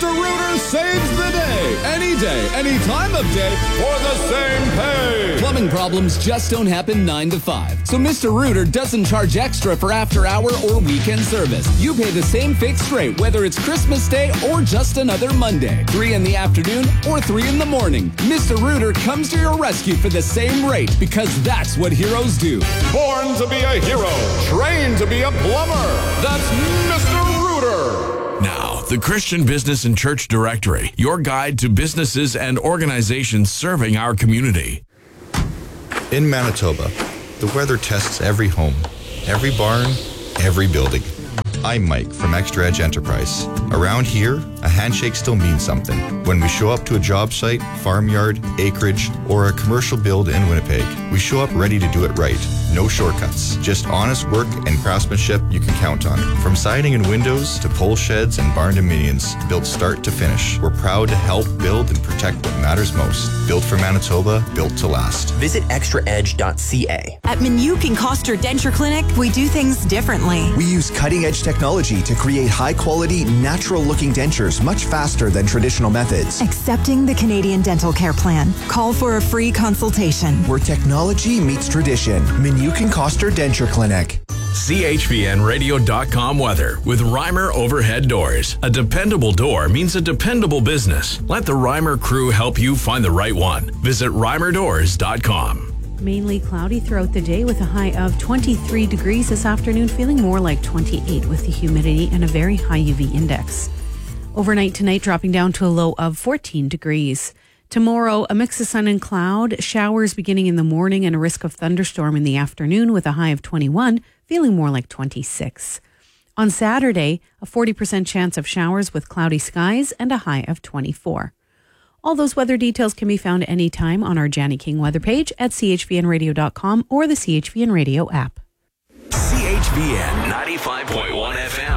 Mr. Rooter saves the day. Any day, any time of day for the same pay. Plumbing problems just don't happen 9 to 5. So Mr. Rooter doesn't charge extra for after-hour or weekend service. You pay the same fixed rate whether it's Christmas Day or just another Monday. 3 in the afternoon or 3 in the morning. Mr. Rooter comes to your rescue for the same rate because that's what heroes do. Born to be a hero. Trained to be a plumber. That's Mr. Rooter. Now, the Christian Business and Church Directory, your guide to businesses and organizations serving our community. In Manitoba, the weather tests every home, every barn, every building. I'm Mike from Extra Edge Enterprise. Around here, a handshake still means something. When we show up to a job site, farmyard, acreage, or a commercial build in Winnipeg, we show up ready to do it right. No shortcuts, just honest work and craftsmanship you can count on. From siding and windows to pole sheds and barn dominions, built start to finish, we're proud to help build and protect what matters most. Built for Manitoba, built to last. Visit extraedge.ca. At Minuk and Koster Denture Clinic, we do things differently. We use cutting-edge technology to create high-quality, natural-looking dentures much faster than traditional methods. Accepting the Canadian Dental Care Plan. Call for a free consultation. Where technology meets tradition. Minuk and Koster Denture Clinic. CHVNradio.com weather with Reimer Overhead Doors. A dependable door means a dependable business. Let the Reimer crew help you find the right one. Visit reimerdoors.com. Mainly cloudy throughout the day with a high of 23 degrees this afternoon, feeling more like 28 with the humidity and a very high UV index. Overnight tonight dropping down to a low of 14 degrees. Tomorrow, a mix of sun and cloud, showers beginning in the morning and a risk of thunderstorm in the afternoon with a high of 21, feeling more like 26. On Saturday, a 40% chance of showers with cloudy skies and a high of 24. All those weather details can be found anytime on our Janny King weather page at chvnradio.com or the CHVN Radio app. CHVN 95.1 FM.